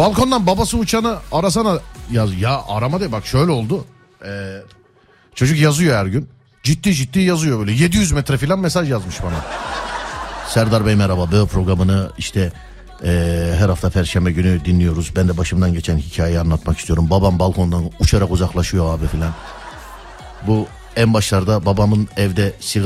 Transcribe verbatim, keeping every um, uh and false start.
Balkondan babası uçanı arasana yaz. Ya arama de bak şöyle oldu. Ee, çocuk yazıyor her gün. Ciddi ciddi yazıyor böyle. yedi yüz metre falan mesaj yazmış bana. Serdar Bey merhaba. Böyle programını işte e, her hafta Perşembe günü dinliyoruz. Ben de başımdan geçen hikayeyi anlatmak istiyorum. Babam balkondan uçarak uzaklaşıyor abi filan. Bu en başlarda babamın evde sigara